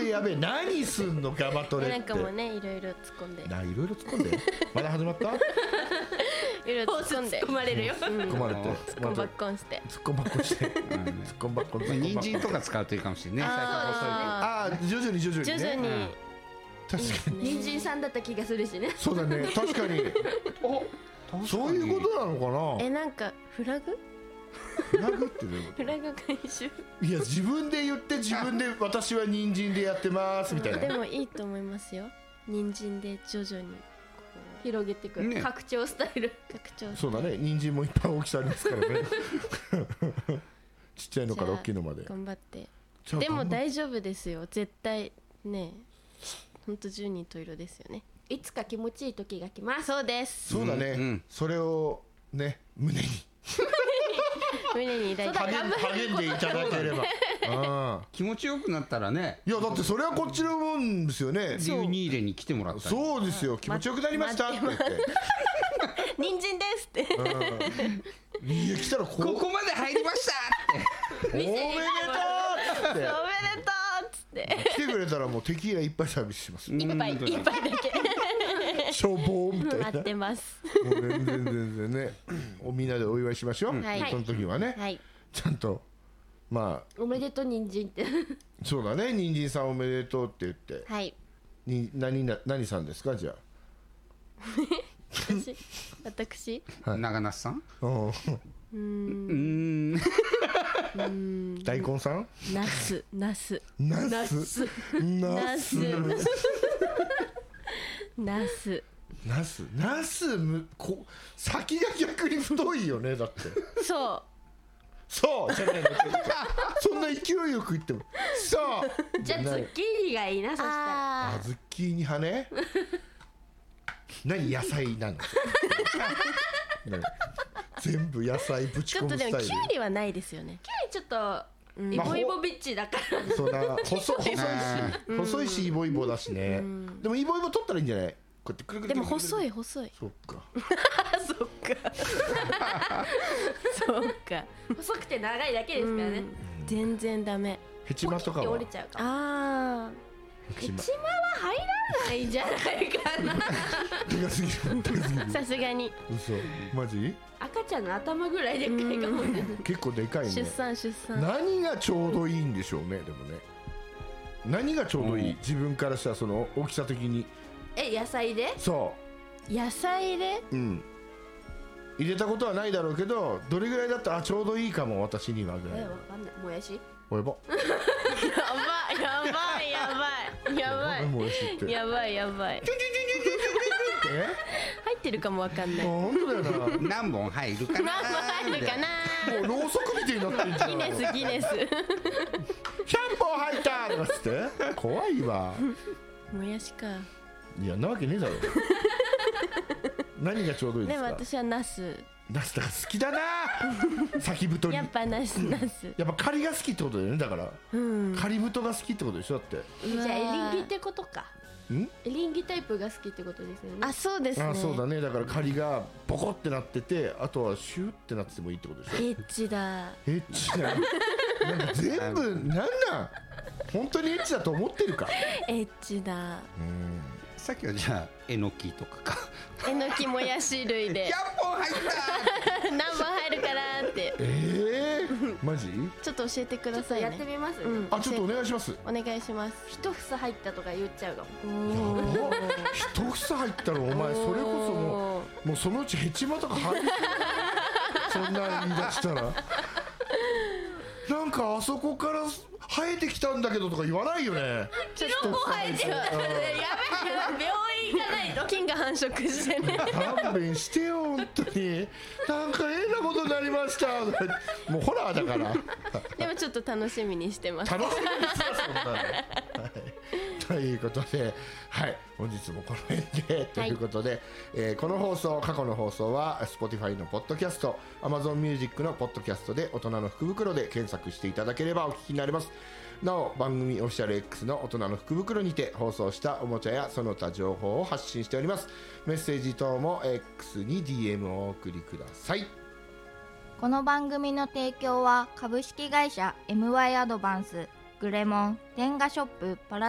れやべえ、何すんのガマトレって。 なんかもうね、いろいろ突っ込んで、 いろいろ突っ込んでまだ始まったいろいろ突っ込んで、 突っ込まれるよ。 突っ込まれて突っ込んばっこんして、 突っ込んばっこして突っ込んばっこ人参とか使うといいかもしれないね。最初細いああ、徐々に徐々にね。 徐々に、 確かに人参さんだった気がするしね。 そうだね、確かにお、そういうことなのかな。 なんかフラグフラグってどういうこフラグ回収と。いや、自分で言って自分で私は人参でやってますみたいな。 でもいいと思いますよ。人参で徐々に広げていく、 ね拡張スタイル。 拡張。 そうだね、人参もいっぱい大きさありますからねちっちゃいのから大きいのまで。 頑張って。 じゃあでも大丈夫ですよ、絶対ね。ほんと10人十色ですよね。 いつか気持ちいい時が来ます。 そうです。 そうだね、 うんそれをね、胸に胸に抱いて励んでいただければ気持ちよくなったらね、 いや、だってそれはこっちのもんですよね。 12入れに来てもらったり。 そうですよ、気持ちよくなりましたって言って、 人参ですっていや、来たらここまで入りましたっておめでとうっておめでとうっつって来てくれたらもうテキーラいっぱいサービスします。 いっぱいだけしょぼーみたいな。 待ってます。 もう全然ね、みんなでお祝いしましょう。 はいその時はね、 はい。 ちゃんとまおめでとう人参って。 あそうだね、人参さんおめでとうって言ってはい。 何さんですか、じゃ私長那さん。 あ。大根さん、 ナスナス先が逆に太いよね。だってそうじゃないのそんな勢いよく言ってもそうじゃあズッキーニがいいな。そしたらズッキーニ派ね何野菜なの何全部野菜ぶちちょっと込むスタイル。 でもキュウリはないですよね。 ちょっとイボイボビッチだからそうだ、細いしイボイボだしね。でもイボイボ取ったらいいんじゃない？こうやってくるくるくるくる。 でも細いそっかそうか細くて長いだけですからね。 全然ダメ。 ヘチマとかはポキって折れちゃうから。 あヘチマヘチマは入らないんじゃないかな。 でかすぎるあさすがに嘘マジ？ 赤ちゃんの頭ぐらいでっかいかもね。 結構でかいね。 出産何がちょうどいいんでしょうね。でもね、何がちょうどいい、自分からしたらその大きさ的に。 野菜でそ野菜でう、入れたことはないだろうけど、どれぐらいだったらちょうどいいかも私にはぐらい。 わかんない。もやしおやばもやしってやばい入ってるかもわかんない。 本当だよな何本入るかな。 何本入るかな。 もうろうそくみたいになってんじゃん。 ギネス 100本入ったとかつって怖いわ。 もやしか。 いや、なわけねえだろ何がちょうどいいでですもか？ 私はナス。 ナスだから好きだな先太り。 やっぱナスやっぱカリが好きってことだよね。だからカリ太が好きってことでしょ。だってじゃあエリンギってことか。 んエリンギタイプが好きってことですよね。 あ、そうですね。 あ、そうだね。だからカリがボコってなってて、あとはシューってなっててもいいってことでしょ。 エッチだ。 エッチだなんか全部なんなん本当にエッチだと思ってるか。 エッチだ。 さっきはじゃあえのきとかか。 えのきもやし類で 100本入った何本入るかなってマジ？ ちょっと教えてくださいね。 やってみます。 あ、ちょっとお願いします。 お願いします。 一房入ったとか言っちゃうかも。 一房入ったらお前それこそもうそのうちヘチマとか入るそんな言い出したらなんかあそこから生えてきたんだけどとか言わないよね。 キノコ生えてる。やばい病院行かないと。 菌が繁殖してね。 勘弁してよ本当に。なんか変なことになりましたもうホラーだからでもちょっと楽しみにしてます。 楽しみにしてますそんなの、はい、ということで、はい、本日もこの辺でということで、この放送過去の放送は Spotify のポッドキャスト Amazon Music のポッドキャストで大人の福袋で検索していただければお聞きになれます。なお番組オフィシャル X の大人の福袋にて放送したおもちゃやその他情報を発信しております。メッセージ等も X に DM をお送りください。 この番組の提供は株式会社 MY アドバンス、グレモン、天下ショップパラ